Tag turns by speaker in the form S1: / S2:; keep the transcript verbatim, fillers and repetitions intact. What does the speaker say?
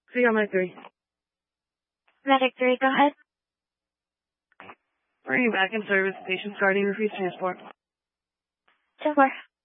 S1: three on my three.
S2: Medic three, go ahead.
S1: Bringing back in service. Patient's guardian refused transport.
S2: ten four.